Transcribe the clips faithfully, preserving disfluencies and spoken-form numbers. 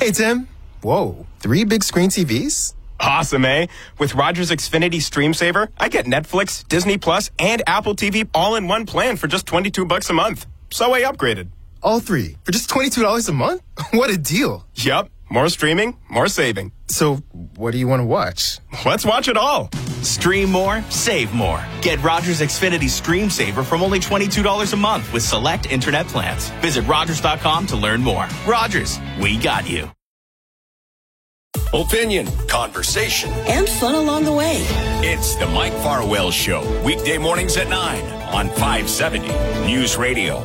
Hey, Tim. Whoa, three big screen T Vs? Awesome, eh? With Rogers Xfinity Stream Saver, I get Netflix, Disney Plus, and Apple T V all in one plan for just twenty-two bucks a month. So I upgraded. All three for just twenty-two dollars a month? What a deal. Yup. More streaming, more saving. So what do you want to watch? Let's watch it all. Stream more, save more. Get Rogers Xfinity Stream Saver from only twenty-two dollars a month with select internet plans. Visit Rogers dot com to learn more. Rogers, we got you. Opinion, conversation, and fun along the way. It's the Mike Farwell Show, weekday mornings at nine on five seventy News Radio.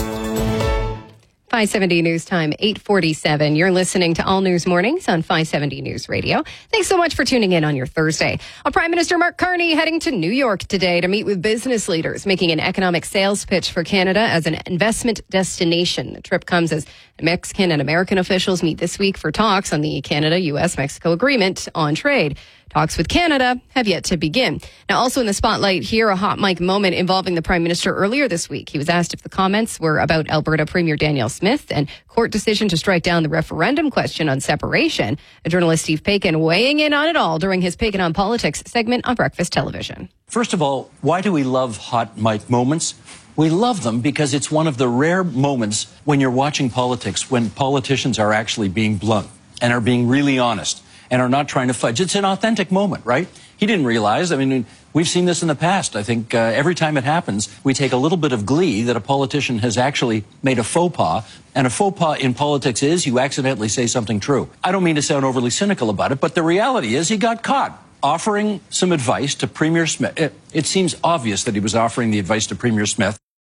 five seventy News Time, eight forty-seven. You're listening to All News Mornings on five seventy News Radio. Thanks so much for tuning in on your Thursday. Our Prime Minister Mark Carney heading to New York today to meet with business leaders, making an economic sales pitch for Canada as an investment destination. The trip comes as Mexican and American officials meet this week for talks on the Canada-U S Mexico Agreement on trade. Talks with Canada have yet to begin. Now, also in the spotlight here, a hot mic moment involving the Prime Minister earlier this week. He was asked if the comments were about Alberta Premier Danielle Smith and court decision to strike down the referendum question on separation. A journalist, Steve Paikin, weighing in on it all during his Paikin on Politics segment on Breakfast Television. First of all, why do we love hot mic moments? We love them because it's one of the rare moments when you're watching politics when politicians are actually being blunt and are being really honest and are not trying to fudge. It's an authentic moment, right? He didn't realize. I mean, we've seen this in the past. I think uh, every time it happens, we take a little bit of glee that a politician has actually made a faux pas. And a faux pas in politics is you accidentally say something true. I don't mean to sound overly cynical about it, but the reality is he got caught offering some advice to Premier Smith. It, it seems obvious that he was offering the advice to Premier Smith.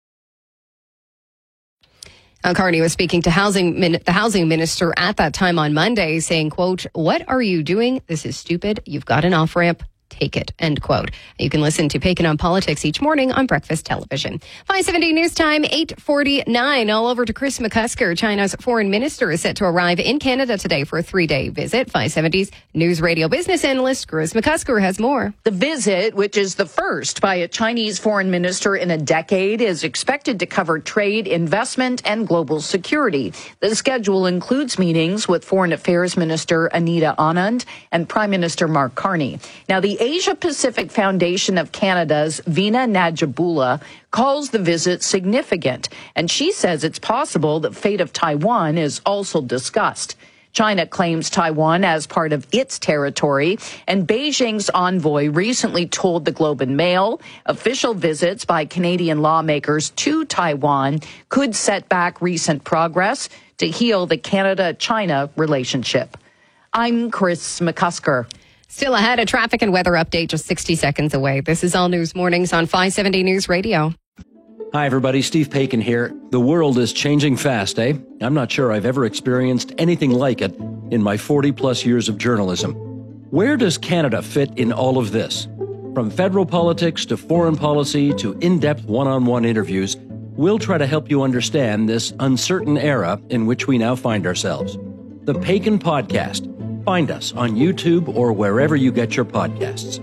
Uh, Carney was speaking to housing min- the housing minister at that time on Monday, saying, quote, "What are you doing? This is stupid. You've got an off-ramp. Take it," end quote. You can listen to Paikin on Politics each morning on Breakfast Television. five seventy News Time, eight forty-nine. All over to Chris McCusker. China's foreign minister is set to arrive in Canada today for a three-day visit. five seventy's News Radio business analyst Chris McCusker has more. The visit, which is the first by a Chinese foreign minister in a decade, is expected to cover trade, investment, and global security. The schedule includes meetings with Foreign Affairs Minister Anita Anand and Prime Minister Mark Carney. Now, the Asia Pacific Foundation of Canada's Veena Najibullah calls the visit significant, and she says it's possible the fate of Taiwan is also discussed. China claims Taiwan as part of its territory, and Beijing's envoy recently told the Globe and Mail official visits by Canadian lawmakers to Taiwan could set back recent progress to heal the Canada-China relationship. I'm Chris McCusker. Still ahead, a traffic and weather update just sixty seconds away. This is All News Mornings on five seventy News Radio. Hi, everybody. Steve Paikin here. The world is changing fast, eh? I'm not sure I've ever experienced anything like it in my forty-plus years of journalism. Where does Canada fit in all of this? From federal politics to foreign policy to in-depth one-on-one interviews, we'll try to help you understand this uncertain era in which we now find ourselves. The Paikin Podcast. Find us on YouTube or wherever you get your podcasts.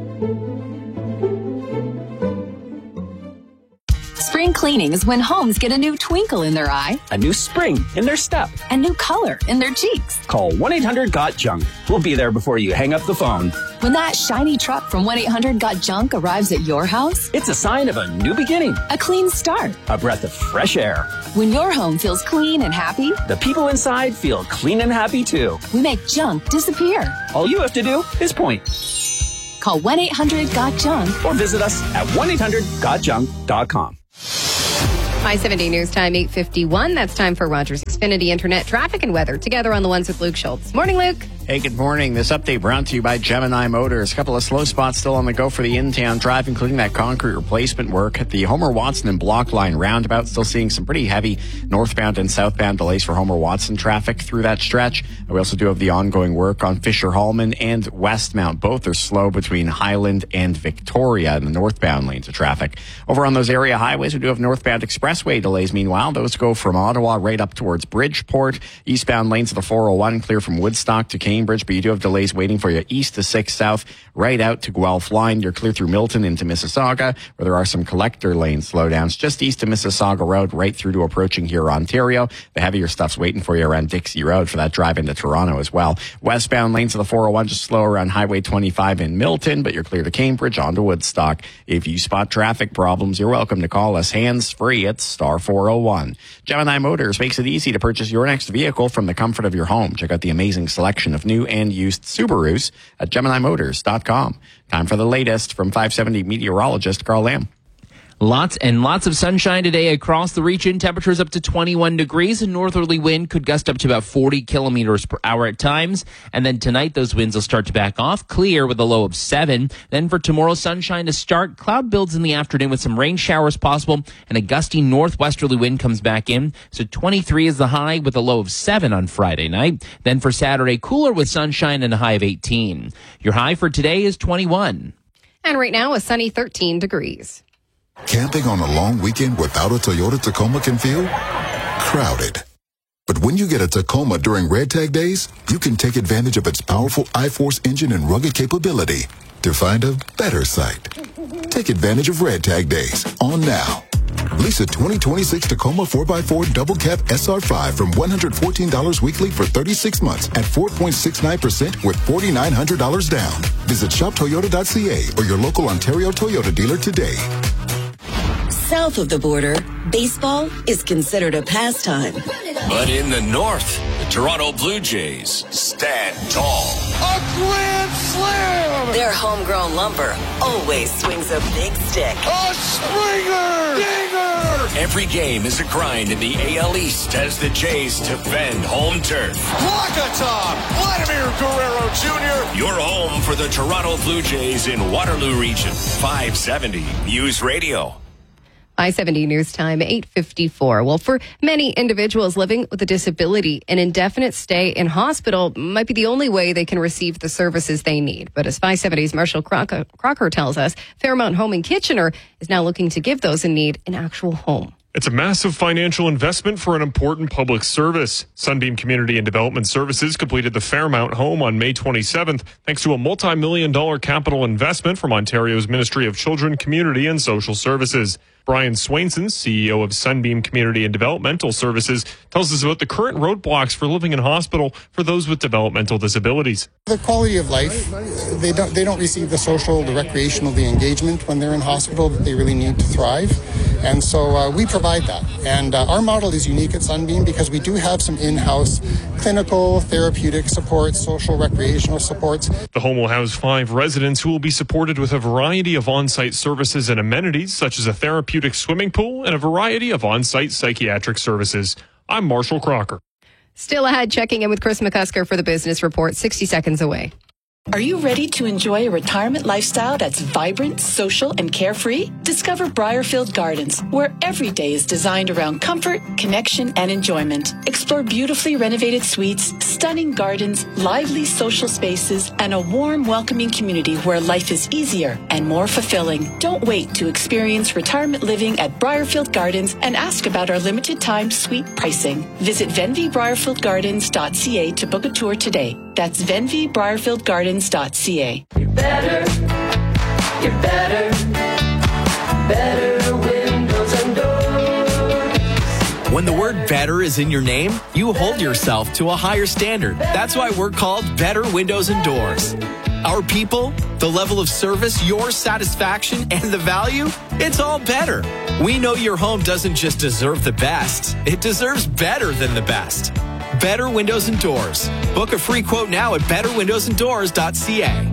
Spring cleaning is when homes get a new twinkle in their eye, a new spring in their step, a new color in their cheeks. Call one eight hundred got junk. We'll be there before you hang up the phone. When that shiny truck from one eight hundred got junk arrives at your house, it's a sign of a new beginning, a clean start, a breath of fresh air. When your home feels clean and happy, the people inside feel clean and happy too. We make junk disappear. All you have to do is point. Call one eight hundred got junk or visit us at one eight hundred got junk dot com. five seventy News Time, eight fifty-one. That's time for Rogers Xfinity Internet traffic and weather. Together on the ones with Luke Schultz. Morning, Luke. Hey, good morning. This update brought to you by Gemini Motors. A couple of slow spots still on the go for the in-town drive, including that concrete replacement work at the Homer Watson and Block Line roundabout. Still seeing some pretty heavy northbound and southbound delays for Homer Watson traffic through that stretch. We also do have the ongoing work on Fisher Hallman and Westmount. Both are slow between Highland and Victoria in the northbound lanes of traffic. Over on those area highways, we do have northbound express expressway delays, meanwhile, those go from Ottawa right up towards Bridgeport. Eastbound lanes of the four oh one clear from Woodstock to Cambridge, but you do have delays waiting for you east to six South, right out to Guelph Line. You're clear through Milton into Mississauga, where there are some collector lane slowdowns just east of Mississauga Road, right through to approaching here, Ontario. The heavier stuff's waiting for you around Dixie Road for that drive into Toronto as well. Westbound lanes of the four oh one just slow around Highway twenty-five in Milton, but you're clear to Cambridge onto Woodstock. If you spot traffic problems, you're welcome to call us hands-free at star four oh one. Gemini Motors makes it easy to purchase your next vehicle from the comfort of your home. Check out the amazing selection of new and used Subarus at gemini motors dot com. Time for the latest from five seventy meteorologist Carl Lamb. Lots and lots of sunshine today across the region. Temperatures up to twenty-one degrees. A northerly wind could gust up to about forty kilometers per hour at times. And then tonight, those winds will start to back off. Clear with a low of seven. Then for tomorrow, sunshine to start. Cloud builds in the afternoon with some rain showers possible. And a gusty northwesterly wind comes back in. So twenty-three is the high with a low of seven on Friday night. Then for Saturday, cooler with sunshine and a high of eighteen. Your high for today is twenty-one. And right now, a sunny thirteen degrees. Camping on a long weekend without a Toyota Tacoma can feel crowded. But when you get a Tacoma during Red Tag Days, you can take advantage of its powerful I-Force engine and rugged capability to find a better site. Take advantage of Red Tag Days on now. Lease a twenty twenty-six Tacoma four by four Double Cab S R five from one hundred fourteen dollars weekly for thirty-six months at four point six nine percent with four thousand nine hundred dollars down. Visit shop toyota dot c a or your local Ontario Toyota dealer today. South of the border, baseball is considered a pastime. But in the north, the Toronto Blue Jays stand tall. A grand slam! Their homegrown lumber always swings a big stick. A Springer! Dinger! Every game is a grind in the A L East as the Jays defend home turf. Wakata! Vladimir Guerrero Junior Your home for the Toronto Blue Jays in Waterloo Region. five seventy News Radio. I seventy News Time, eight fifty-four. Well, for many individuals living with a disability, an indefinite stay in hospital might be the only way they can receive the services they need. But as five seventy's Marshall Crocker, Crocker tells us, Fairmount Home in Kitchener is now looking to give those in need an actual home. It's a massive financial investment for an important public service. Sunbeam Community and Development Services completed the Fairmount Home on May twenty-seventh, thanks to a multi-million dollar capital investment from Ontario's Ministry of Children, Community and Social Services. Brian Swainson, C E O of Sunbeam Community and Developmental Services, tells us about the current roadblocks for living in hospital for those with developmental disabilities. The quality of life, they don't they don't receive the social, the recreational, the engagement when they're in hospital that they really need to thrive. And so uh, we provide that. And uh, our model is unique at Sunbeam because we do have some in-house clinical, therapeutic supports, social, recreational supports. The home will house five residents who will be supported with a variety of on-site services and amenities, such as a therapeutic swimming pool and a variety of on-site psychiatric services. I'm Marshall Crocker. Still ahead, checking in with Chris McCusker for the Business Report, sixty seconds away. Are you ready to enjoy a retirement lifestyle that's vibrant, social, and carefree? Discover Briarfield Gardens, where every day is designed around comfort, connection, and enjoyment. Explore beautifully renovated suites, stunning gardens, lively social spaces, and a warm, welcoming community where life is easier and more fulfilling. Don't wait to experience retirement living at Briarfield Gardens and ask about our limited time suite pricing. Visit venvy briarfield gardens dot c a to book a tour today. That's venvy briarfield gardens dot c a. You're better, you're better, better windows and doors. When the word better is in your name, you hold yourself to a higher standard. That's why we're called Better Windows and Doors. Our people, the level of service, your satisfaction, and the value, it's all better. We know your home doesn't just deserve the best, it deserves better than the best. Better Windows and Doors. Book a free quote now at better windows and doors dot c a.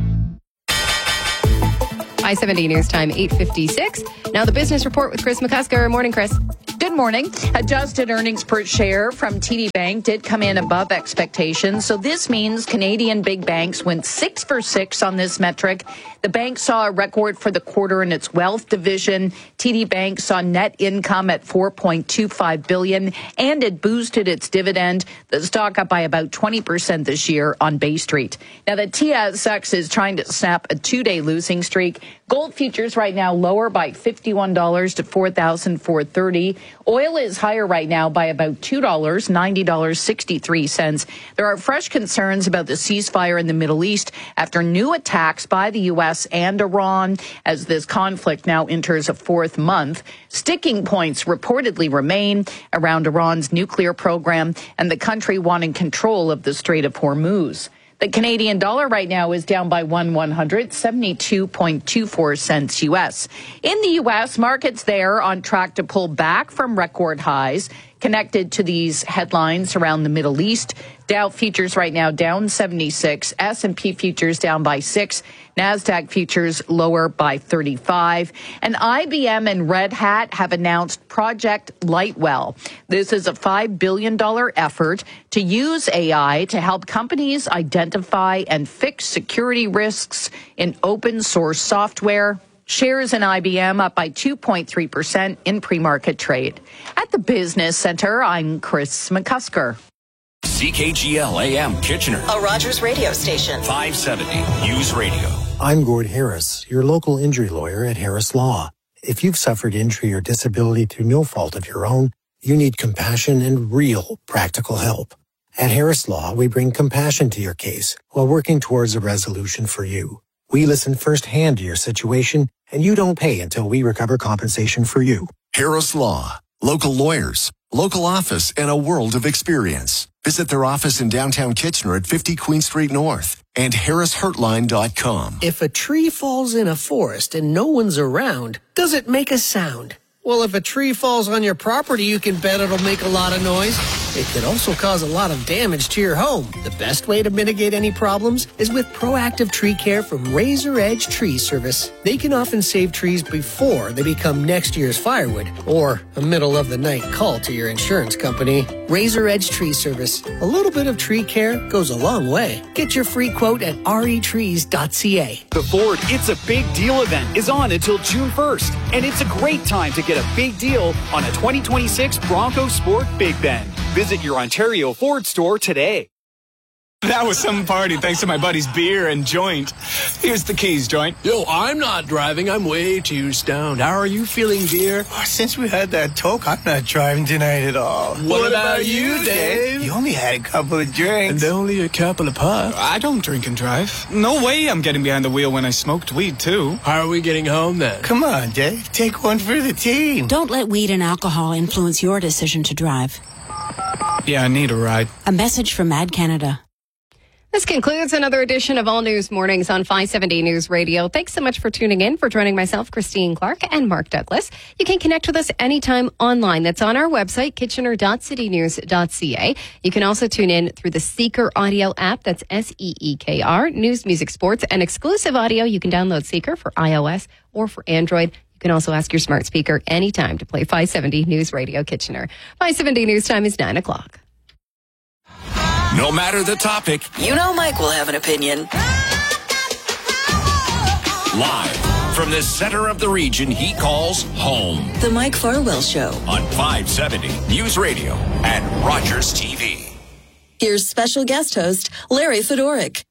I seventy News Time, eight fifty-six. Now the Business Report with Chris McCusker. Morning, Chris. Good morning. Adjusted earnings per share from T D Bank did come in above expectations. So this means Canadian big banks went six for six on this metric. The bank saw a record for the quarter in its wealth division. T D Bank saw net income at four point two five billion dollars and it boosted its dividend. The stock up by about twenty percent this year on Bay Street. Now the T S X is trying to snap a two-day losing streak. Gold futures right now lower by fifty-one dollars to four thousand four hundred thirty dollars. Oil is higher right now by about two dollars, ninety dollars and sixty-three cents. There are fresh concerns about the ceasefire in the Middle East after new attacks by the U S and Iran as this conflict now enters a fourth month. Sticking points reportedly remain around Iran's nuclear program and the country wanting control of the Strait of Hormuz. The Canadian dollar right now is down by one one hundred, seventy-two point two four cents U S. In the U S, markets there on track to pull back from record highs. Connected to these headlines around the Middle East, Dow futures right now down seventy-six, S and P futures down by six, NASDAQ futures lower by thirty-five, and I B M and Red Hat have announced Project Lightwell. This is a five billion dollars effort to use A I to help companies identify and fix security risks in open source software. Shares in I B M up by two point three percent in pre-market trade. At the Business Center, I'm Chris McCusker. C K G L A M Kitchener. A Rogers radio station. five seventy News Radio. I'm Gord Harris, your local injury lawyer at Harris Law. If you've suffered injury or disability through no fault of your own, you need compassion and real practical help. At Harris Law, we bring compassion to your case while working towards a resolution for you. We listen firsthand to your situation, and you don't pay until we recover compensation for you. Harris Law. Local lawyers, local office, and a world of experience. Visit their office in downtown Kitchener at fifty Queen Street North and harris hurtline dot com. If a tree falls in a forest and no one's around, does it make a sound? Well, if a tree falls on your property, you can bet it'll make a lot of noise. It could also cause a lot of damage to your home. The best way to mitigate any problems is with proactive tree care from Razor Edge Tree Service. They can often save trees before they become next year's firewood or a middle of the night call to your insurance company. Razor Edge Tree Service. A little bit of tree care goes a long way. Get your free quote at r e trees dot c a. The Ford It's a Big Deal event is on until June first, and it's a great time to get a big deal on a twenty twenty-six Bronco Sport Big Bend. Visit your Ontario Ford store today. That was some party thanks to my buddy's beer and joint. Here's the keys, joint. Yo, I'm not driving. I'm way too stoned. How are you feeling, dear? Oh, since we had that talk, I'm not driving tonight at all. What, what about, about you, Dave? You only had a couple of drinks. And only a couple of puffs. I don't drink and drive. No way I'm getting behind the wheel when I smoked weed, too. How are we getting home, then? Come on, Dave. Take one for the team. Don't let weed and alcohol influence your decision to drive. Yeah, I need a ride. A message from Ad Canada. This concludes another edition of All News Mornings on five seventy News Radio. Thanks so much for tuning in, for joining myself, Christine Clark, and Mark Douglas. You can connect with us anytime online. That's on our website, kitchener dot city news dot c a. You can also tune in through the Seeker audio app. That's S E E K R. News, music, sports, and exclusive audio. You can download Seeker for iOS or for Android. You can also ask your smart speaker anytime to play five seventy News Radio Kitchener. five seventy News Time is nine o'clock. No matter the topic, you know Mike will have an opinion. Live from the center of the region he calls home. The Mike Farwell Show. On five seventy News Radio and Rogers T V. Here's special guest host, Larry Fedoruk.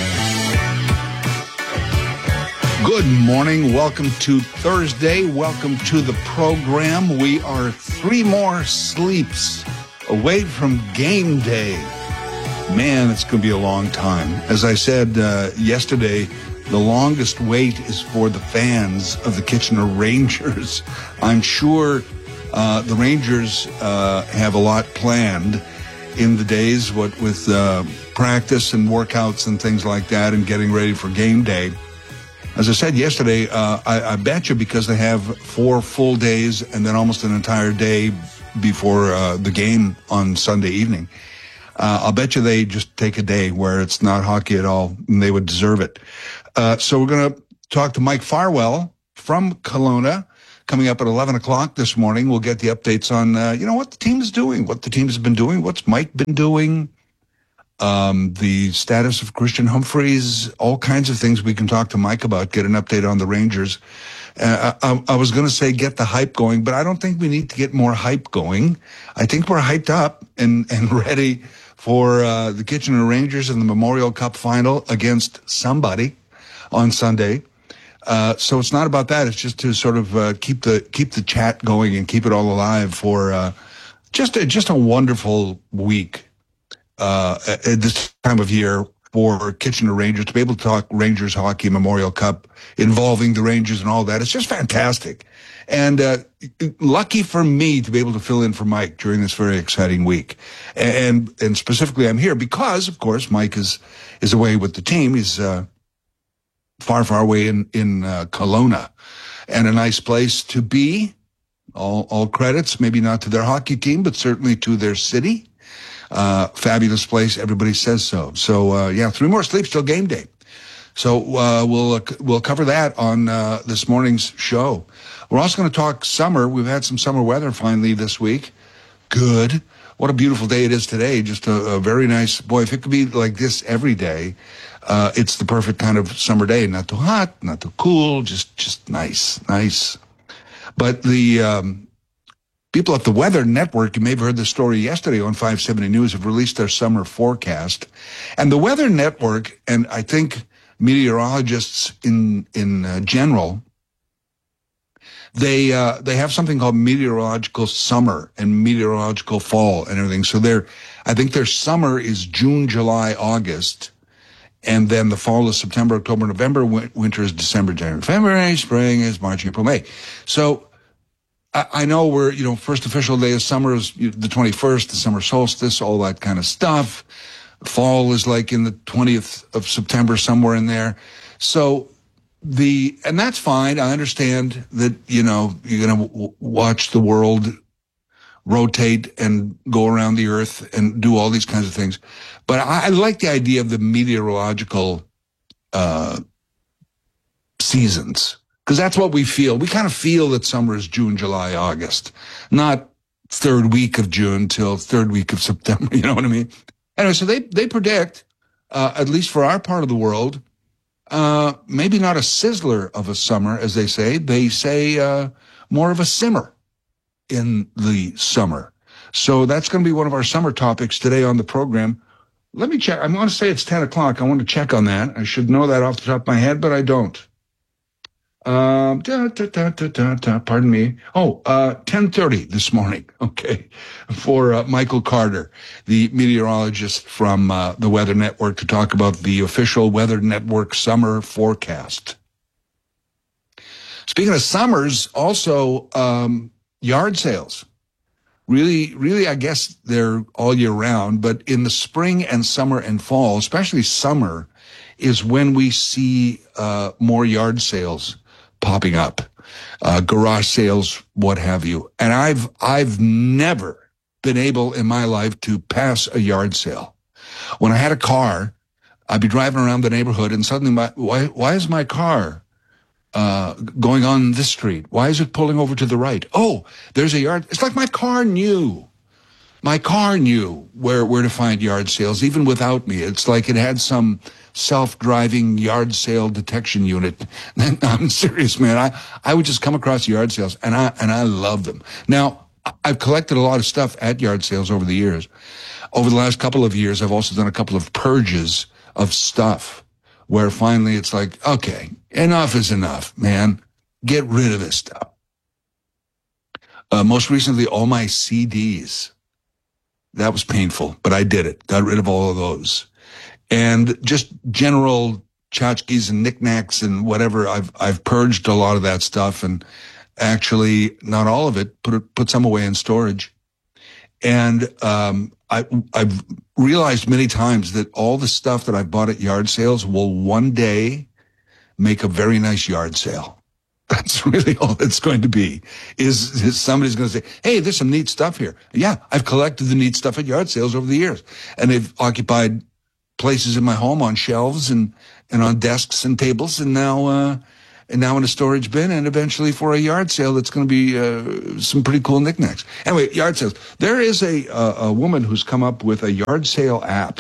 Good morning. Welcome to Thursday. Welcome to the program. We are three more sleeps away from game day. Man, it's going to be a long time. As I said uh, yesterday, the longest wait is for the fans of the Kitchener Rangers. I'm sure uh, the Rangers uh, have a lot planned in the days what with uh, practice and workouts and things like that and getting ready for game day. As I said yesterday, uh, I, I bet you because they have four full days and then almost an entire day before uh, the game on Sunday evening. Uh, I'll bet you they just take a day where it's not hockey at all, and they would deserve it. Uh, so we're going to talk to Mike Farwell from Kelowna coming up at eleven o'clock this morning. We'll get the updates on, uh, you know, what the team is doing, what the team has been doing, what's Mike been doing, um, the status of Christian Humphreys, all kinds of things we can talk to Mike about, get an update on the Rangers. Uh, I, I was going to say get the hype going, but I don't think we need to get more hype going. I think we're hyped up and, and ready for uh, the Kitchener Rangers in the Memorial Cup final against somebody on Sunday. Uh, so it's not about that. It's just to sort of uh, keep the keep the chat going and keep it all alive for uh, just a, just a wonderful week uh, at this time of year for Kitchener Rangers, to be able to talk Rangers Hockey Memorial Cup involving the Rangers and all that. It's just fantastic. And uh, lucky for me to be able to fill in for Mike during this very exciting week. And and specifically, I'm here because, of course, Mike is is away with the team. He's uh, far, far away in in uh, Kelowna, and a nice place to be. All all credits, maybe not to their hockey team, but certainly to their city. Uh, fabulous place. Everybody says so. So uh, yeah, three more sleeps till game day. So uh, we'll uh, we'll cover that on uh, this morning's show. We're also going to talk summer. We've had some summer weather finally this week. Good. What a beautiful day it is today. Just a, a very nice, boy, if it could be like this every day, uh, it's the perfect kind of summer day. Not too hot, not too cool, just just nice, nice. But the um, people at the Weather Network, you may have heard the story yesterday on five seventy News, have released their summer forecast. And the Weather Network, and I think meteorologists in in uh, general, They uh, they have something called meteorological summer and meteorological fall and everything. So they're, I think their summer is June, July, August, and then the fall is September, October, November. Winter is December, January, February. Spring is March, April, May. So I, I know we're, you know, first official day of summer is the twenty-first, the summer solstice, all that kind of stuff. Fall is like in the twentieth of September, somewhere in there. So The, and that's fine. I understand that, you know, you're going to w- watch the world rotate and go around the earth and do all these kinds of things. But I, I like the idea of the meteorological, uh, seasons, because that's what we feel. We kind of feel that summer is June, July, August, not third week of June till third week of September. You know what I mean? Anyway, so they, they predict, uh, at least for our part of the world, Uh, maybe not a sizzler of a summer, as they say. They say uh, more of a simmer in the summer. So that's going to be one of our summer topics today on the program. Let me check. I want to say it's ten o'clock. I want to check on that. I should know that off the top of my head, but I don't. Um, da, da, da, da, da, da, pardon me. Oh, uh, ten thirty this morning. Okay. For uh, Michael Carter, the meteorologist from uh, the Weather Network, to talk about the official Weather Network summer forecast. Speaking of summers, also, um, yard sales. Really, really, I guess they're all year round, but in the spring and summer and fall, especially summer, is when we see, uh, more yard sales popping up, uh, garage sales, what have you. And I've, I've never been able in my life to pass a yard sale. When I had a car, I'd be driving around the neighborhood and suddenly my, why, why is my car, uh, going on this street? Why is it pulling over to the right? Oh, there's a yard. It's like my car knew. My car knew where, where to find yard sales, even without me. It's like it had some self-driving yard sale detection unit. I'm serious, man. I, I would just come across yard sales, and I and I love them. Now, I've collected a lot of stuff at yard sales over the years. Over the last couple of years, I've also done a couple of purges of stuff where finally it's like, okay, enough is enough, man. Get rid of this stuff. Uh, most recently, all my C Ds. That was painful, but I did it. Got rid of all of those. And just general tchotchkes and knickknacks and whatever. I've, I've purged a lot of that stuff, and actually not all of it, put it, put some away in storage. And, um, I, I've realized many times that all the stuff that I bought at yard sales will one day make a very nice yard sale. That's really all it's going to be, is, is somebody's going to say, hey, there's some neat stuff here. Yeah, I've collected the neat stuff at yard sales over the years, and they've occupied places in my home on shelves and, and on desks and tables, and now, uh, and now in a storage bin, and eventually for a yard sale that's going to be, uh, some pretty cool knickknacks. Anyway, yard sales. There is a, uh, a woman who's come up with a yard sale app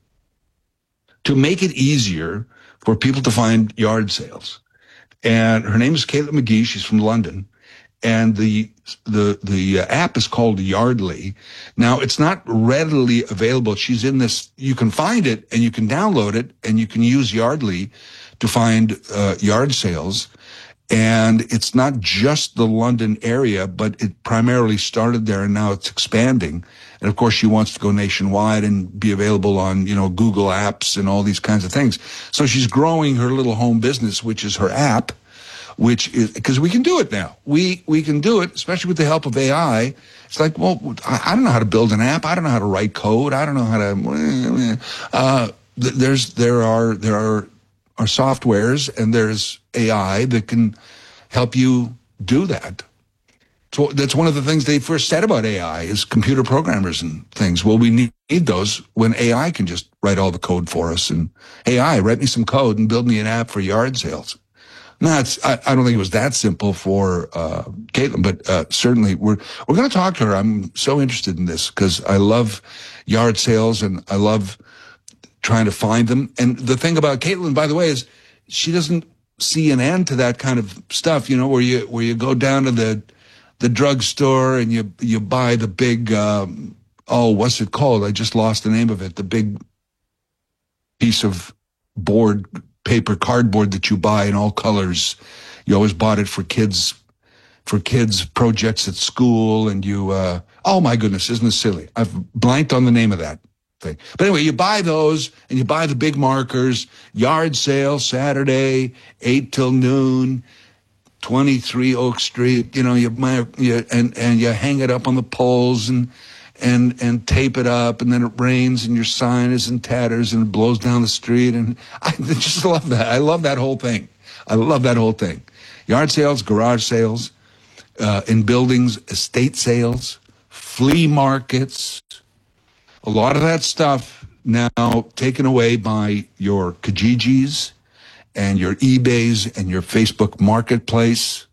to make it easier for people to find yard sales. And her name is Caitlin McGee. She's from London. and the the the app is called Yardly. Now, it's not readily available. She's in this. You can find it and you can download it and you can use Yardly to find uh, yard sales. And it's not just the London area, but it primarily started there and now it's expanding. And of course, she wants to go nationwide and be available on, you know, Google Apps and all these kinds of things. So she's growing her little home business, which is her app, which is, because we can do it now. We, we can do it, especially with the help of A I. It's like, well, I, I don't know how to build an app. I don't know how to write code. I don't know how to, uh, there's, there are, there are, are softwares and there's A I that can help you do that. So that's one of the things they first said about A I is computer programmers and things. Well, we need those when A I can just write all the code for us. And A I, write me some code and build me an app for yard sales. No, it's, I, I don't think it was that simple for uh Caitlin, but uh certainly we're we're going to talk to her. I'm so interested in this because I love yard sales and I love trying to find them. And the thing about Caitlin, by the way, is she doesn't see an end to that kind of stuff, you know, where you where you go down to the the drugstore and you you buy the big um oh, what's it called? I just lost the name of it. The big piece of board, paper, cardboard that you buy in all colors. You always bought it for kids for kids projects at school and you uh oh my goodness, isn't this silly? I've blanked on the name of that thing. But anyway, you buy those and you buy the big markers, yard sale Saturday, eight till noon, twenty-three Oak Street, you know, you, you and, and you hang it up on the poles and, and, and tape it up and then it rains and your sign is in tatters and it blows down the street. And I just love that. I love that whole thing. I love that whole thing. Yard sales, garage sales, uh, in buildings, estate sales, flea markets, a lot of that stuff now taken away by your Kijijis and your eBays and your Facebook Marketplace.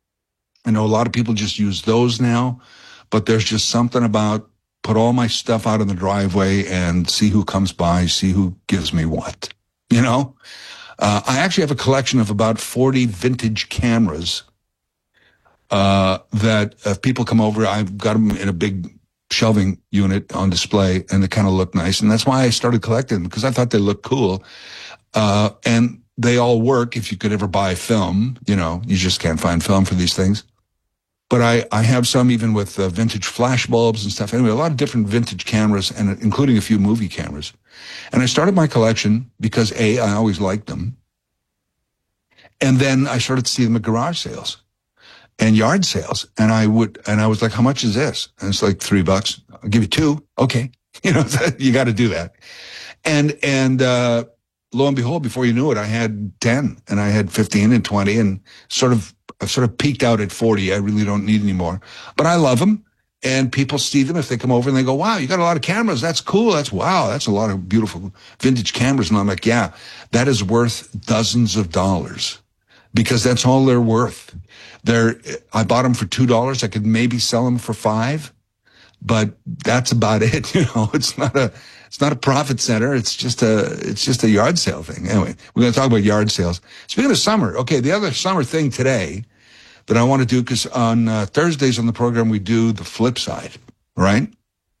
I know a lot of people just use those now, but there's just something about put all my stuff out in the driveway and see who comes by, see who gives me what, you know? Uh, I actually have a collection of about forty vintage cameras uh, that if people come over, I've got them in a big shelving unit on display and they kind of look nice. And that's why I started collecting them because I thought they looked cool. Uh, and they all work if you could ever buy film, you know, you just can't find film for these things. But I, I have some even with uh, vintage flash bulbs and stuff. Anyway, a lot of different vintage cameras and including a few movie cameras. And I started my collection because A, I always liked them. And then I started to see them at garage sales and yard sales. And I would, and I was like, how much is this? And it's like three bucks. I'll give you two. Okay. You know, you got to do that. And, and, uh, lo and behold, before you knew it, I had ten and I had fifteen and twenty and sort of, I've sort of peaked out at forty. I really don't need any more, but I love them. And people see them if they come over and they go, wow, you got a lot of cameras. That's cool. That's wow. That's a lot of beautiful vintage cameras. And I'm like, yeah, that is worth dozens of dollars because that's all they're worth. They're, I bought them for two dollars. I could maybe sell them for five, but that's about it. You know, it's not a, it's not a profit center. It's just a, it's just a yard sale thing. Anyway, we're going to talk about yard sales. Speaking of summer, okay, the other summer thing today that I want to do, because on uh, Thursdays on the program, we do the flip side, right?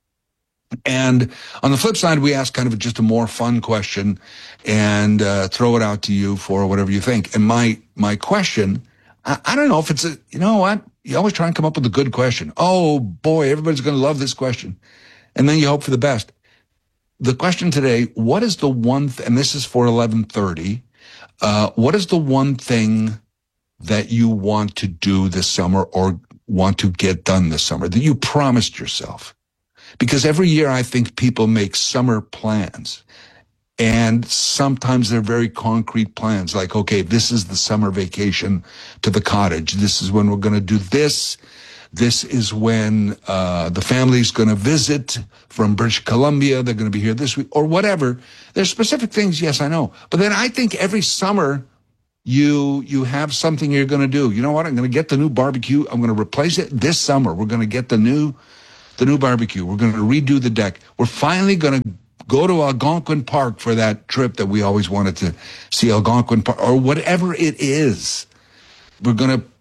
And on the flip side, we ask kind of just a more fun question and uh, throw it out to you for whatever you think. And my my question, I, I don't know if it's a, you know what? You always try and come up with a good question. Oh, boy, everybody's going to love this question. And then you hope for the best. The question today, what is the one, th- and this is for eleven thirty, uh, what is the one thing that you want to do this summer or want to get done this summer that you promised yourself? Because every year I think people make summer plans and sometimes they're very concrete plans like, okay, this is the summer vacation to the cottage. This is when we're going to do this. This is when uh the family's going to visit from British Columbia. They're going to be here this week or whatever. There's specific things. Yes, I know. But then I think every summer You you have something you're going to do. You know what? I'm going to get the new barbecue. I'm going to replace it this summer. We're going to get the new the new barbecue. We're going to redo the deck. We're finally going to go to Algonquin Park for that trip that we always wanted to see, Algonquin Park or whatever it is. We're going to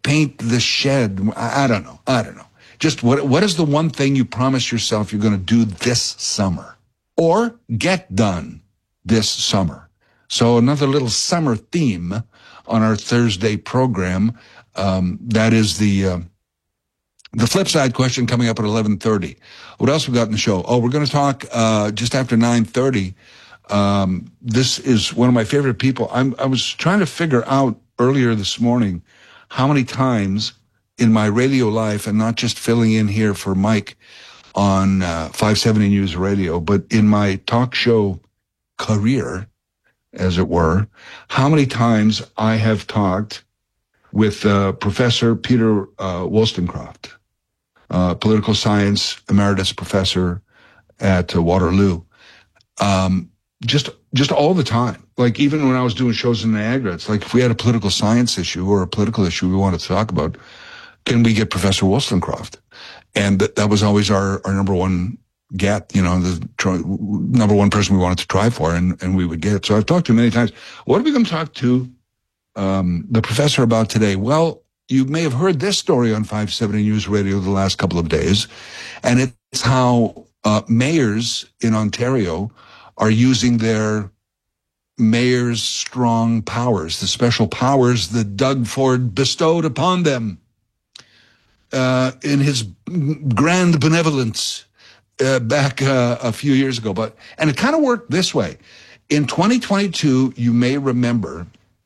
paint the shed. I, I don't know. I don't know. Just what what is the one thing you promise yourself you're going to do this summer or get done this summer? So another little summer theme on our Thursday program. Um, that is the uh, the flip side question coming up at eleven thirty. What else we got in the show? Oh, we're going to talk uh, just after nine thirty. Um, this is one of my favorite people. I'm, I was trying to figure out earlier this morning how many times in my radio life, and not just filling in here for Mike on uh, five seventy News Radio, but in my talk show career, as it were, how many times I have talked with uh, Professor Peter uh, Wollstonecraft, uh, political science emeritus professor at uh, Waterloo. Um, just just all the time. Like even when I was doing shows in Niagara, it's like if we had a political science issue or a political issue we wanted to talk about, can we get Professor Wollstonecraft? And that, that was always our, our number one get, you know, the try, number one person we wanted to try for, and, and we would get it. So I've talked to him many times. What are we going to talk to um, the professor about today? Well, you may have heard this story on five seventy News Radio the last couple of days, and it's how uh, mayors in Ontario are using their mayor's strong powers, the special powers that Doug Ford bestowed upon them uh, in his grand benevolence uh, back uh, a few years ago. But and it kind of worked this way. In twenty twenty-two, you may remember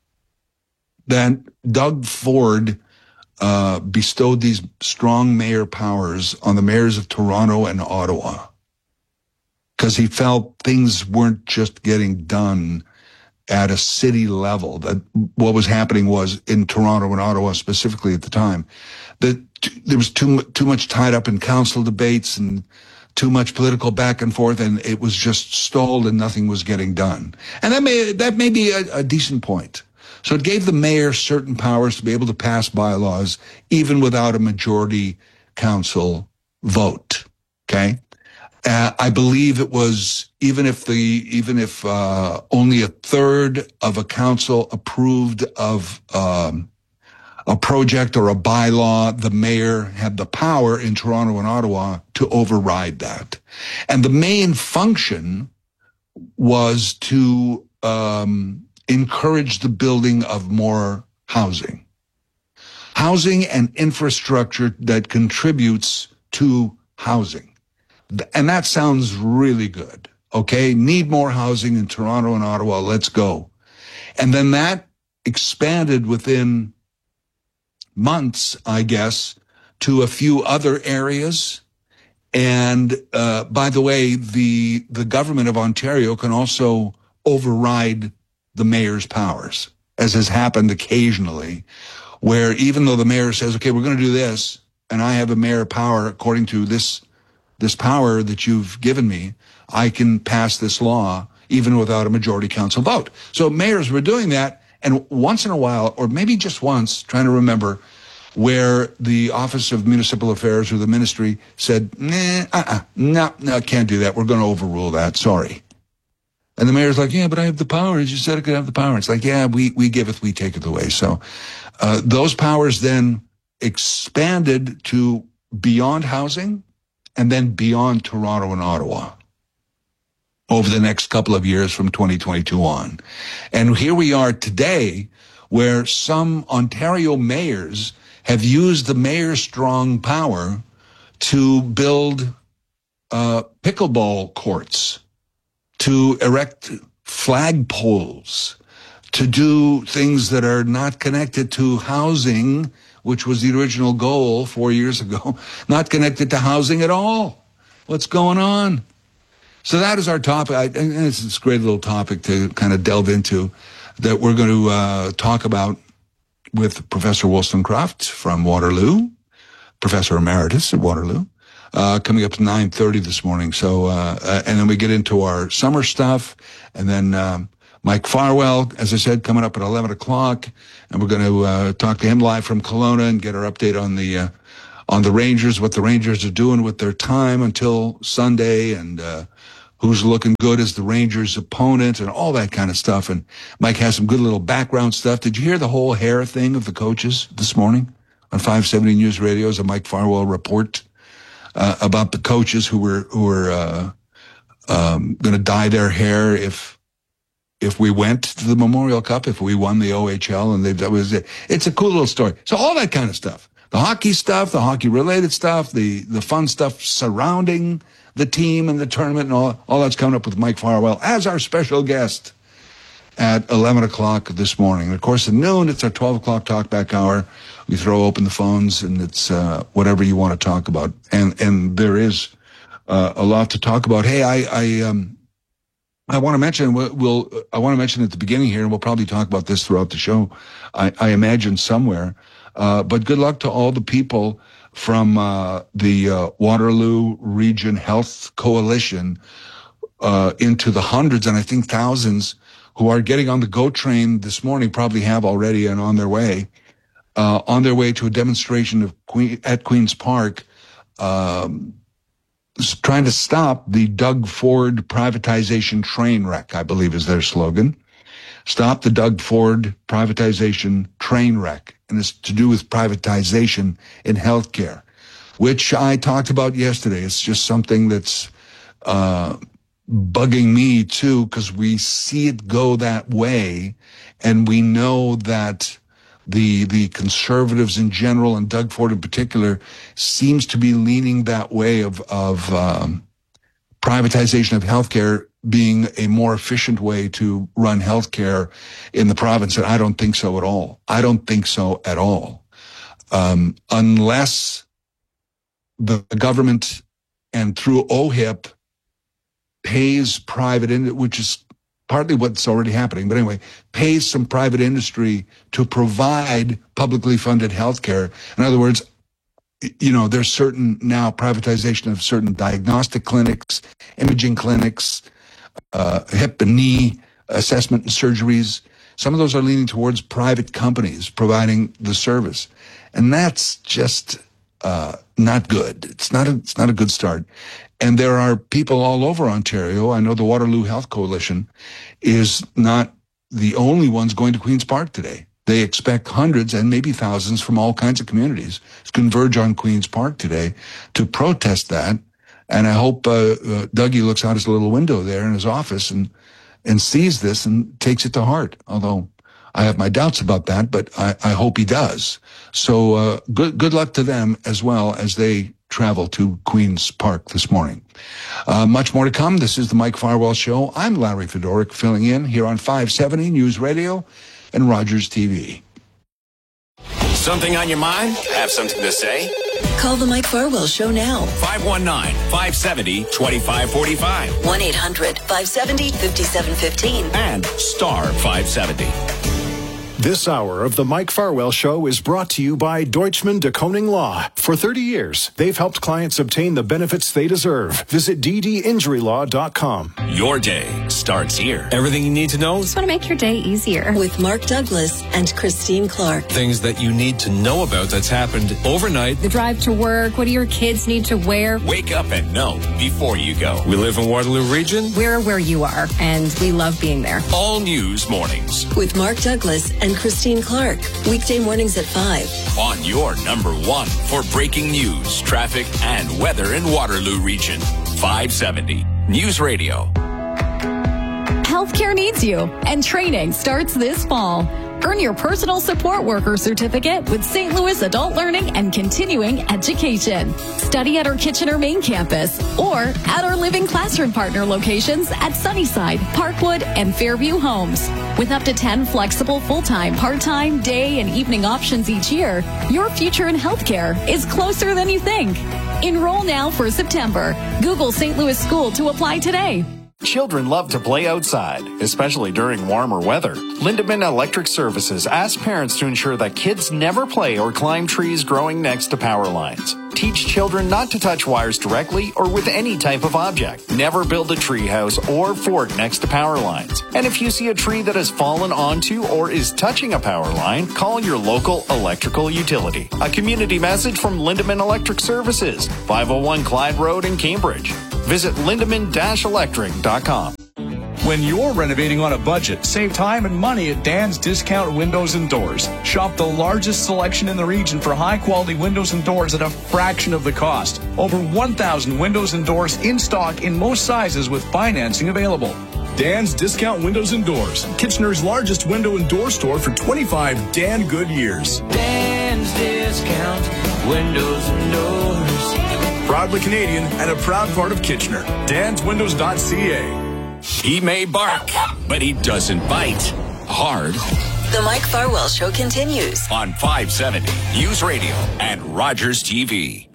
that Doug Ford uh, bestowed these strong mayor powers on the mayors of Toronto and Ottawa, because he felt things weren't just getting done at a city level. That what was happening was in Toronto and Ottawa specifically at the time, that t- there was too too much tied up in council debates and too much political back and forth, and it was just stalled and nothing was getting done. And that may that may be a, a decent point. So it gave the mayor certain powers to be able to pass bylaws even without a majority council vote. Okay. Uh, I believe it was even if the even if uh, only a third of a council approved of um, a project or a bylaw, the mayor had the power in Toronto and Ottawa to override that. And the main function was to um, encourage the building of more housing, housing and infrastructure that contributes to housing. And that sounds really good. Okay. Need more housing in Toronto and Ottawa. Let's go. And then that expanded within months, I guess, to a few other areas. And, uh, by the way, the, the government of Ontario can also override the mayor's powers, as has happened occasionally, where even though the mayor says, okay, we're going to do this, and I have a mayor power according to this this power that you've given me, I can pass this law even without a majority council vote. So mayors were doing that, and once in a while, or maybe just once, trying to remember, where the Office of Municipal Affairs or the ministry said, nah, uh-uh, no, no, can't do that. We're going to overrule that. Sorry. And the mayor's like, yeah, but I have the powers. You said I could have the power. It's like, yeah, we, we giveth, we taketh away. So uh, those powers then expanded to beyond housing, and then beyond Toronto and Ottawa over the next couple of years from twenty twenty-two on. And here we are today, where some Ontario mayors have used the mayor's strong power to build uh, pickleball courts, to erect flag poles, to do things that are not connected to housing, which was the original goal four years ago, not connected to housing at all. What's going on? So that is our topic. I, and it's this great little topic to kind of delve into that we're going to uh, talk about with Professor Wollstonecraft from Waterloo, Professor Emeritus at Waterloo, uh, coming up to nine thirty this morning. So, uh, uh, and then we get into our summer stuff, and then um, Mike Farwell, as I said, coming up at eleven o'clock, and we're going to uh, talk to him live from Kelowna and get our update on the uh, on the Rangers, what the Rangers are doing with their time until Sunday, and uh, who's looking good as the Rangers' opponent, and all that kind of stuff. And Mike has some good little background stuff. Did you hear the whole hair thing of the coaches this morning? on five seventy News Radio is a Mike Farwell report uh, about the coaches who were who were uh, um, going to dye their hair if if we went to the Memorial Cup, if we won the O H L, and they, that was it. It's a cool little story. So all that kind of stuff, the hockey stuff, the hockey related stuff, the the fun stuff surrounding the team and the tournament, and all all that's coming up with Mike Farwell as our special guest at eleven o'clock this morning. And of course, at noon, it's our twelve o'clock talkback hour. We throw open the phones, and it's uh, whatever you want to talk about. And and there is uh, a lot to talk about. Hey, I I um I want to mention we'll, we'll I want to mention at the beginning here, and we'll probably talk about this throughout the show. I, I imagine somewhere. Uh, but good luck to all the people from uh, the uh, Waterloo Region Health Coalition, uh, into the hundreds and I think thousands who are getting on the GO train this morning, probably have already and on their way, uh, on their way to a demonstration of Queen, at Queen's Park, um, trying to stop the Doug Ford privatization train wreck, I believe is their slogan. Stop the Doug Ford privatization train wreck. And it's to do with privatization in healthcare, which I talked about yesterday. It's just something that's, uh, bugging me too, because we see it go that way, and we know that the the conservatives in general and Doug Ford in particular seems to be leaning that way of of um, privatization of healthcare being a more efficient way to run healthcare in the province, and I don't think so at all. I don't think so at all, um, unless the government and through O H I P pays private, in, which is partly what's already happening, but anyway, pays some private industry to provide publicly funded healthcare. In other words, you know, there's certain now privatization of certain diagnostic clinics, imaging clinics, uh, hip and knee assessment and surgeries. Some of those are leaning towards private companies providing the service. And that's just uh, not good. It's not a, it's not a good start. And there are people all over Ontario. I know the Waterloo Health Coalition is not the only ones going to Queen's Park today. They expect hundreds and maybe thousands from all kinds of communities to converge on Queen's Park today to protest that. And I hope uh, uh, Dougie looks out his little window there in his office and and sees this and takes it to heart. Although I have my doubts about that, but I, I hope he does. So uh, good good luck to them as well as they travel to Queen's Park this morning. Uh, much more to come. This is the Mike Farwell Show. I'm Larry Fedoruk, filling in here on five seventy News Radio and Rogers T V. Something on your mind? Have something to say? Call the Mike Farwell Show now. five one nine, five seven zero, two five four five. one eight hundred, five seven zero, five seven one five. And star five seventy. This hour of the Mike Farwell Show is brought to you by Deutschman de Koning Law. For thirty years, they've helped clients obtain the benefits they deserve. Visit d d injury law dot com. Your day starts here. Everything you need to know. Just want to make your day easier. With Mark Douglas and Christine Clark. Things that you need to know about that's happened overnight. The drive to work. What do your kids need to wear? Wake up and know before you go. We live in Waterloo Region. We're where you are, and we love being there. All News Mornings. With Mark Douglas and Christine Clark. Weekday mornings at five. On your number one for breaking news, traffic, and weather in Waterloo Region. five seventy News Radio. Healthcare needs you, and training starts this fall. Earn your personal support worker certificate with Saint Louis Adult Learning and Continuing Education. Study at our Kitchener main campus or at our Living Classroom Partner locations at Sunnyside, Parkwood, and Fairview Homes. With up to ten flexible full-time, part-time, day, and evening options each year, your future in healthcare is closer than you think. Enroll now for September. Google Saint Louis School to apply today. Children love to play outside, especially during warmer weather. Lindemann Electric Services asks parents to ensure that kids never play or climb trees growing next to power lines. Teach children not to touch wires directly or with any type of object. Never build a tree house or fort next to power lines. And if you see a tree that has fallen onto or is touching a power line, call your local electrical utility. A community message from Lindemann Electric Services, five oh one Clyde Road in Cambridge. Visit lindemann dash electric dot com. When you're renovating on a budget, save time and money at Dan's Discount Windows and Doors. Shop the largest selection in the region for high-quality windows and doors at a fraction of the cost. Over one thousand windows and doors in stock in most sizes with financing available. Dan's Discount Windows and Doors, Kitchener's largest window and door store for twenty-five Dan good years. Dan's Discount Windows and Doors. Proudly Canadian and a proud part of Kitchener. dans windows dot c a. He may bark, but he doesn't bite. Hard. The Mike Farwell Show continues On five seventy News Radio and Rogers T V.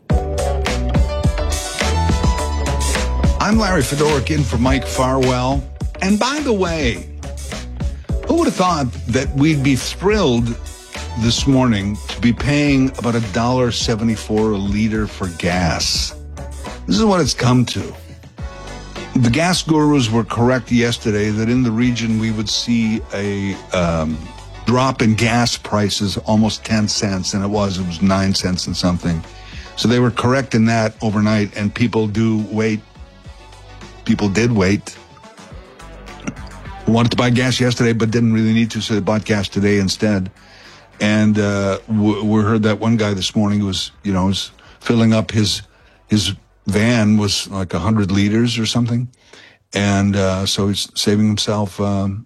I'm Larry Fedoruk in for Mike Farwell. And by the way, who would have thought that we'd be thrilled this morning to be paying about one dollar and seventy-four cents a liter for gas? This is what it's come to. The gas gurus were correct yesterday that in the region we would see a um, drop in gas prices almost ten cents, and it was, it was nine cents and something. So they were correct in that overnight, and people do wait. People did wait. Wanted to buy gas yesterday, but didn't really need to, so they bought gas today instead. And uh, we, we heard that one guy this morning was, you know, was filling up his his van was like one hundred liters or something. And uh, so he's saving himself, um,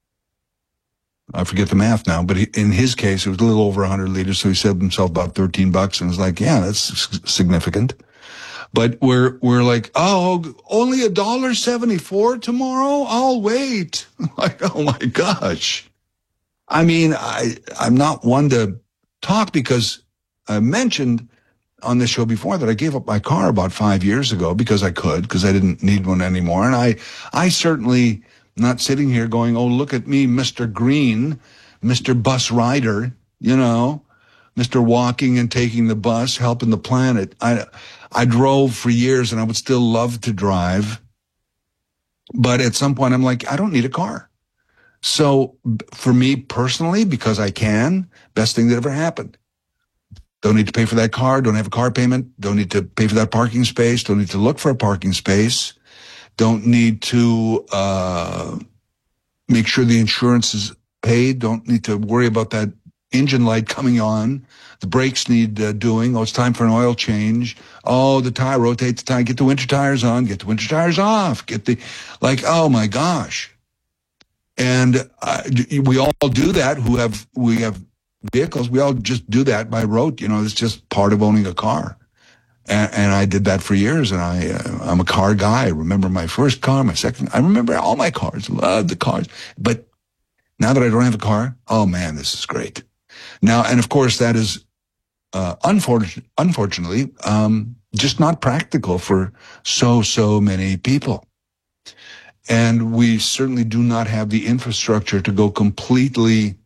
I forget the math now, but he, in his case, it was a little over one hundred liters, so he saved himself about thirteen bucks, and was like, yeah, that's significant. But we're we're like, oh, only one dollar and seventy-four cents tomorrow? I'll wait. Like, oh, my gosh. I mean, I, I'm not one to talk because I mentioned on this show before that I gave up my car about five years ago because I could, because I didn't need one anymore. And I, I certainly not sitting here going, oh, look at me, Mister Green, Mister Bus Rider, you know, Mister Walking and taking the bus, helping the planet. I, I drove for years and I would still love to drive. But at some point I'm like, I don't need a car. So for me personally, because I can, best thing that ever happened. Don't need to pay for that car. Don't have a car payment. Don't need to pay for that parking space. Don't need to look for a parking space. Don't need to uh make sure the insurance is paid. Don't need to worry about that engine light coming on. The brakes need uh, doing. Oh, it's time for an oil change. Oh, the tire, rotate the tire. Get the winter tires on. Get the winter tires off. Get the, like, oh my gosh. And uh, we all do that who have, we have vehicles. We all just do that by rote. You know, it's just part of owning a car. And, and I did that for years. And I, uh, I'm a car guy. I remember my first car, my second. I remember all my cars. Love the cars. But now that I don't have a car, oh man, this is great. Now, and of course, that is uh, unfortunately, unfortunately, um, just not practical for so so many people. And we certainly do not have the infrastructure to go completely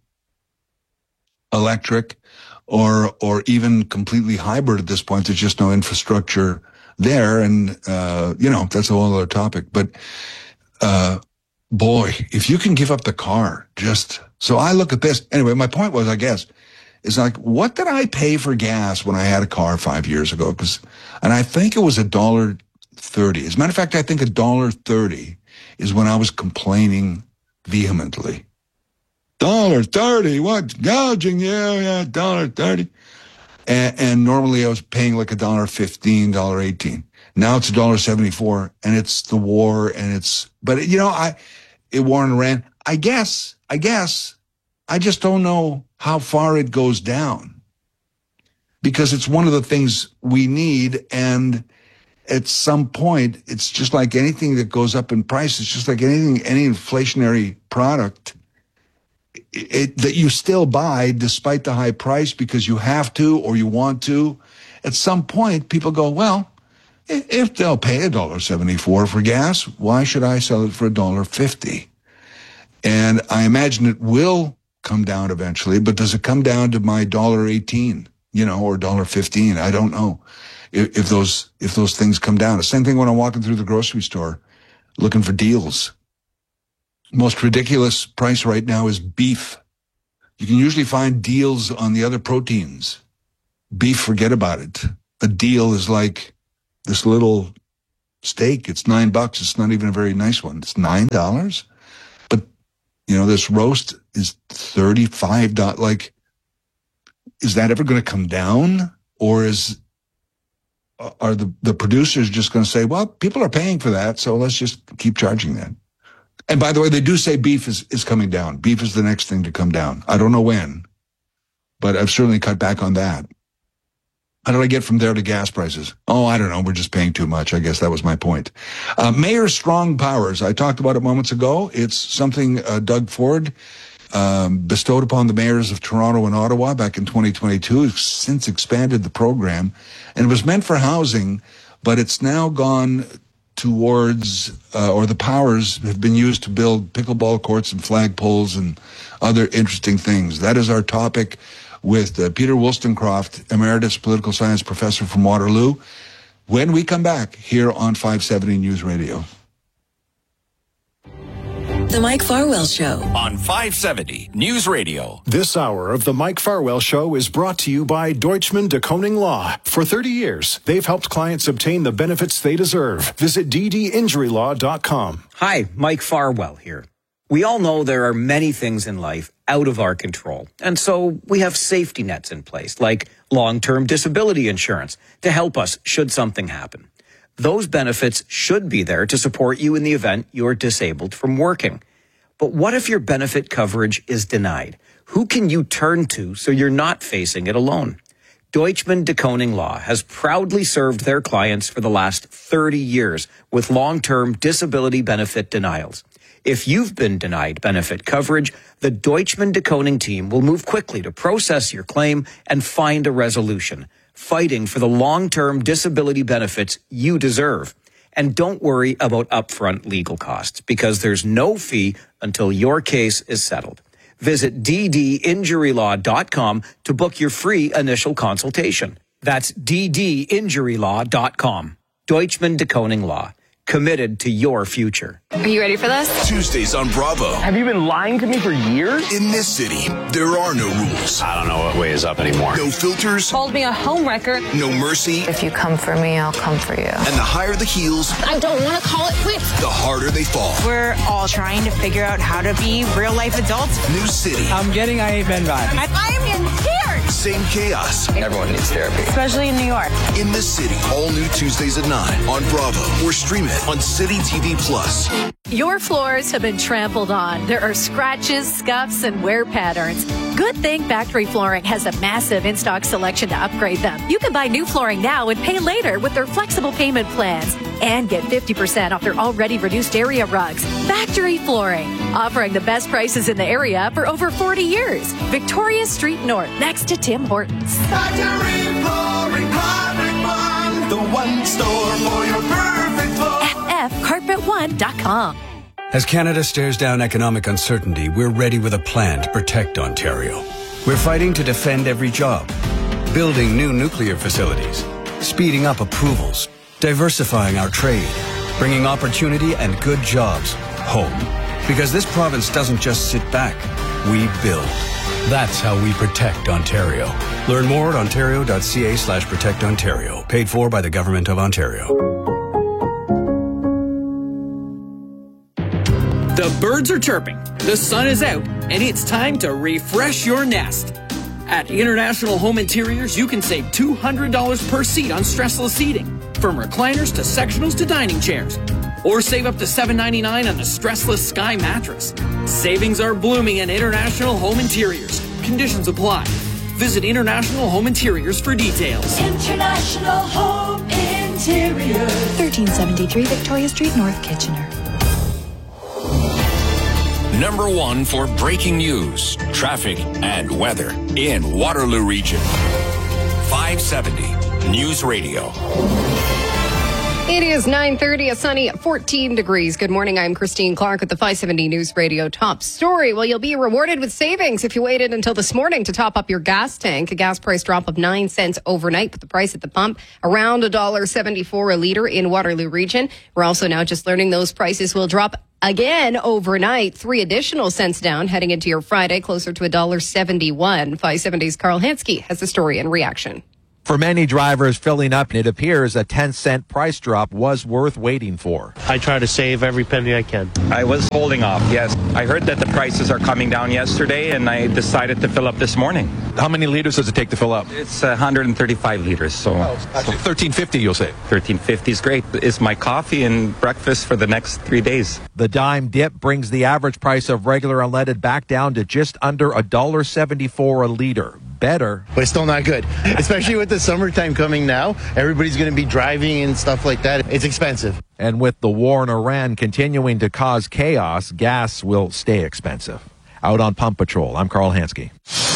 electric or or even completely hybrid at this point. There's just no infrastructure there. And, uh, you know, that's a whole other topic. But, uh, boy, if you can give up the car, just, so I look at this. Anyway, my point was, I guess, is like, what did I pay for gas when I had a car five years ago? Because, and I think it was a dollar thirty. As a matter of fact, I think a dollar thirty is when I was complaining vehemently. Dollar thirty, what? Gouging, yeah, yeah, dollar thirty. And, and normally I was paying like a dollar fifteen, dollar eighteen. Now it's a dollar seventy-four, and it's the war, and it's, but you know, I, it war and Iran. I guess, I guess, I just don't know how far it goes down, because it's one of the things we need, and at some point, it's just like anything that goes up in price. It's just like anything, any inflationary product it, it, that you still buy despite the high price because you have to or you want to. At some point, people go, well, if they'll pay a dollar seventy-four for gas, why should I sell it for a dollar fifty? And I imagine it will come down eventually, but does it come down to my dollar eighteen, you know, or dollar fifteen? I don't know. If, if those if those things come down. The same thing when I'm walking through the grocery store looking for deals. Most ridiculous price right now is beef. You can usually find deals on the other proteins. Beef, forget about it. A deal is like this little steak, it's nine bucks. It's not even a very nice one. It's nine dollars. But, you know, this roast is thirty-five dollars. Like, is that ever going to come down? Or is, are the, the producers just going to say, well, people are paying for that, so let's just keep charging that? And by the way, they do say beef is, is coming down. Beef is the next thing to come down. I don't know when, but I've certainly cut back on that. How did I get from there to gas prices? Oh, I don't know. We're just paying too much. I guess that was my point. Uh, Mayor Strong Powers. I talked about it moments ago. It's something uh, Doug Ford um, bestowed upon the mayors of Toronto and Ottawa back in twenty twenty-two. He's since expanded the program, and it was meant for housing, but it's now gone towards, uh, or the powers have been used to build pickleball courts and flagpoles and other interesting things. That is our topic with uh, Peter Wollstonecroft, Emeritus Political Science Professor from Waterloo, when we come back here on five seventy News Radio. The Mike Farwell Show on five seventy News Radio. This hour of the Mike Farwell Show is brought to you by Deutschman de Koning Law. For thirty years, they've helped clients obtain the benefits they deserve. Visit d d injury law dot com. Hi, Mike Farwell here. We all know there are many things in life out of our control, and so we have safety nets in place, like long-term disability insurance, to help us should something happen. Those benefits should be there to support you in the event you're disabled from working. But what if your benefit coverage is denied? Who can you turn to so you're not facing it alone? Deutschman de Koning Law has proudly served their clients for the last thirty years with long-term disability benefit denials. If you've been denied benefit coverage, the Deutschman de Koning team will move quickly to process your claim and find a resolution, fighting for the long-term disability benefits you deserve. And don't worry about upfront legal costs, because there's no fee until your case is settled. Visit d d injury law dot com to book your free initial consultation. That's d d injury law dot com. Deutschman de Koning Law. Committed to your future. Are you ready for this? Tuesdays on Bravo. Have you been lying to me for years? In this city, there are no rules. I don't know what way is up anymore. No filters. Called me a homewrecker. No mercy. If you come for me, I'll come for you. And the higher the heels, I don't want to call it quits. the harder they fall. We're all trying to figure out how to be real life adults. New city. I'm getting I Ain't Been Bad. I, I am in tears. Same chaos. Everyone needs therapy. Especially in New York. In this city, all new Tuesdays at nine on Bravo. Or stream it on City T V Plus. Your floors have been trampled on. There are scratches, scuffs, and wear patterns. Good thing Factory Flooring has a massive in-stock selection to upgrade them. You can buy new flooring now and pay later with their flexible payment plans. And get fifty percent off their already reduced area rugs. Factory Flooring, offering the best prices in the area for over forty years. Victoria Street North, next to Tim Hortons. Factory Flooring, Carpet One, the one store for your perfect floor. F F carpet one dot com. As Canada stares down economic uncertainty, we're ready with a plan to protect Ontario. We're fighting to defend every job, building new nuclear facilities, speeding up approvals, diversifying our trade, bringing opportunity and good jobs home. Because this province doesn't just sit back, we build. That's how we protect Ontario. Learn more at ontario.ca slash protect Ontario. Paid for by the Government of Ontario. The birds are chirping, the sun is out, and it's time to refresh your nest. At International Home Interiors, you can save two hundred dollars per seat on stressless seating, from recliners to sectionals to dining chairs. Or save up to seven ninety-nine on the stressless Sky mattress. Savings are blooming at International Home Interiors. Conditions apply. Visit International Home Interiors for details. International Home Interiors. thirteen seventy-three Victoria Street, North Kitchener. Number one for breaking news, traffic, and weather in Waterloo Region. five seventy News Radio. It is nine thirty, a sunny fourteen degrees. Good morning. I'm Christine Clark with the five seventy News Radio top story. Well, you'll be rewarded with savings if you waited until this morning to top up your gas tank. A gas price drop of nine cents overnight, with the price at the pump around one dollar seventy-four a litre in Waterloo Region. We're also now just learning those prices will drop again overnight, three additional cents down, heading into your Friday, closer to one dollar seventy-one. five seventy's Carl Hansky has the story and reaction. For many drivers, filling up, it appears a ten cent price drop was worth waiting for. I try to save every penny I can. I was holding off, yes. I heard that the prices are coming down yesterday, and I decided to fill up this morning. How many liters does it take to fill up? It's one hundred thirty-five liters, so... Oh, so thirteen fifty, you'll say? thirteen fifty is great. It's my coffee and breakfast for the next three days. The dime dip brings the average price of regular unleaded back down to just under one dollar seventy-four a liter. Better. But it's still not good, especially with the summertime coming now. Everybody's going to be driving and stuff like that. It's expensive. And with the war in Iran continuing to cause chaos, gas will stay expensive. Out on Pump Patrol, I'm Carl Hansky.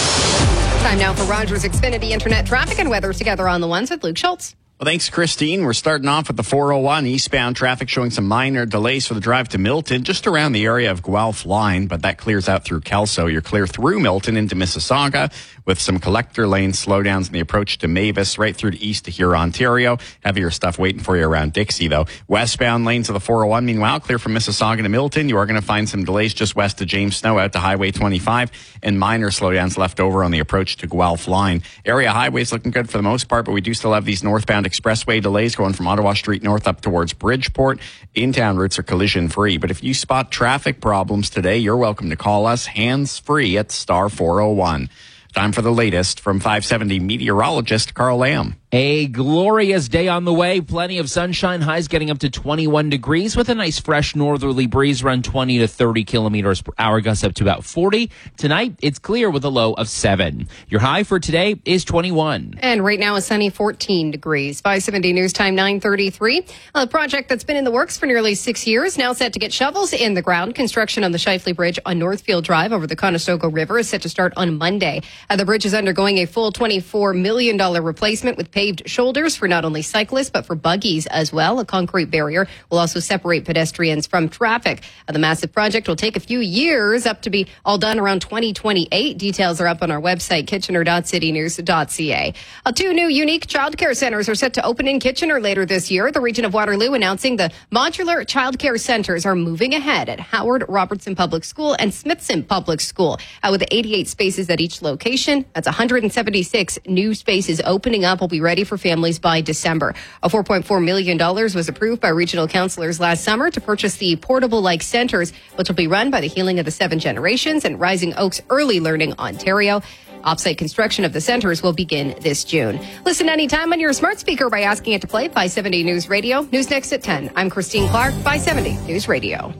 Time now for Rogers Xfinity Internet traffic and weather together on the ones with Luke Schultz. Well, thanks, Christine. We're starting off with the four oh one eastbound traffic showing some minor delays for the drive to Milton, just around the area of Guelph Line, but that clears out through Kelso. You're clear through Milton into Mississauga with some collector lane slowdowns in the approach to Mavis, right through to east to Huron, Ontario. Heavier stuff waiting for you around Dixie, though. Westbound lanes of the four oh one, meanwhile, clear from Mississauga to Milton. You are going to find some delays just west of James Snow out to Highway twenty-five, and minor slowdowns left over on the approach to Guelph Line. Area highways looking good for the most part, but we do still have these northbound expressway delays going from Ottawa Street north up towards Bridgeport. In-town routes are collision-free, but if you spot traffic problems today, you're welcome to call us hands-free at star four oh one. Time for the latest from five seventy meteorologist Carl Lamb. A glorious day on the way. Plenty of sunshine. Highs getting up to twenty-one degrees with a nice fresh northerly breeze around twenty to thirty kilometers per hour. Gusts up to about forty. Tonight, it's clear with a low of seven. Your high for today is twenty-one. And right now, a sunny fourteen degrees. five seventy News Time nine thirty-three. A project that's been in the works for nearly six years, now set to get shovels in the ground. Construction on the Shifley Bridge on Northfield Drive over the Conestoga River is set to start on Monday. Uh, the bridge is undergoing a full twenty-four million dollars replacement with paved shoulders for not only cyclists but for buggies as well. A concrete barrier will also separate pedestrians from traffic. Uh, the massive project will take a few years, up to be all done around twenty twenty-eight. Details are up on our website, kitchener dot city news dot c a. Uh, two new unique childcare centers are set to open in Kitchener later this year. The region of Waterloo announcing the modular childcare centers are moving ahead at Howard Robertson Public School and Smithson Public School, uh, with eighty-eight spaces at each location. That's one hundred seventy-six new spaces opening up. Will be ready for families by December. A four point four million dollars was approved by regional councillors last summer to purchase the portable-like centers, which will be run by the Healing of the Seven Generations and Rising Oaks Early Learning Ontario. Offsite construction of the centers will begin this June. Listen anytime on your smart speaker by asking it to play five seventy News Radio. News next at ten. I'm Christine Clark, five seventy News Radio.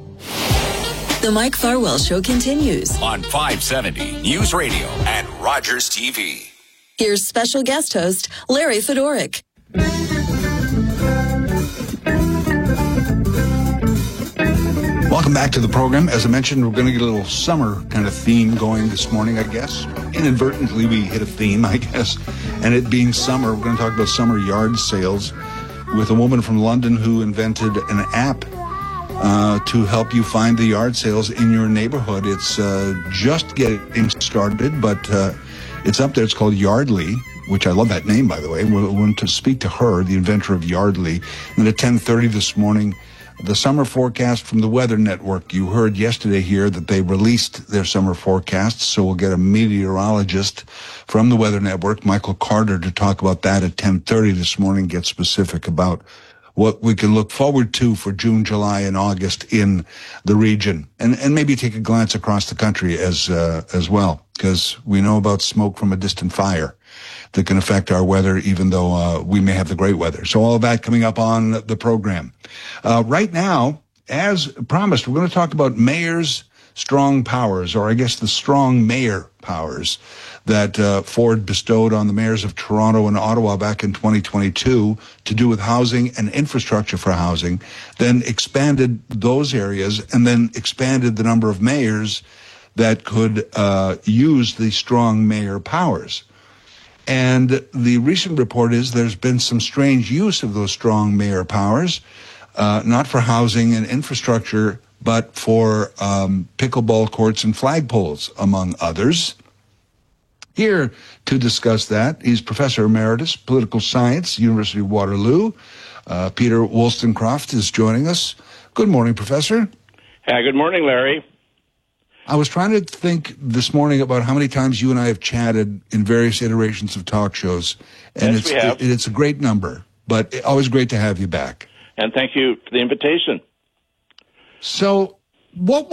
The Mike Farwell Show continues on five seventy News Radio and Rogers T V. Here's special guest host Larry Fedoric. Welcome back to the program. As I mentioned, we're going to get a little summer kind of theme going this morning, I guess. Inadvertently, we hit a theme, I guess. And it being summer, we're going to talk about summer yard sales with a woman from London who invented an app uh, to help you find the yard sales in your neighborhood. It's uh, just getting started, but uh, it's up there. It's called Yardly, which I love that name, by the way. We're going to speak to her, the inventor of Yardly. And at ten thirty this morning, the summer forecast from the Weather Network. You heard yesterday here that they released their summer forecasts, so we'll get a meteorologist from the Weather Network, Michael Carter, to talk about that at ten thirty this morning, get specific about what we can look forward to for June, July, and August in the region. And and maybe take a glance across the country as uh, as well, because we know about smoke from a distant fire that can affect our weather, even though uh, we may have the great weather. So all of that coming up on the program. Uh, right now, as promised, we're going to talk about mayor's strong powers, or I guess the strong mayor powers that uh, Ford bestowed on the mayors of Toronto and Ottawa back in twenty twenty-two to do with housing and infrastructure for housing, then expanded those areas and then expanded the number of mayors that could uh, use the strong mayor powers. And the recent report is there's been some strange use of those strong mayor powers, uh, not for housing and infrastructure, but for um, pickleball courts and flagpoles, among others. Here to discuss that, he's Professor Emeritus, Political Science, University of Waterloo. Uh, Peter Wollstonecroft is joining us. Good morning, Professor. Uh, good morning, Larry. I was trying to think this morning about how many times you and I have chatted in various iterations of talk shows, and Yes, it's we have. it, it's a great number, but always great to have you back. And thank you for the invitation. So, what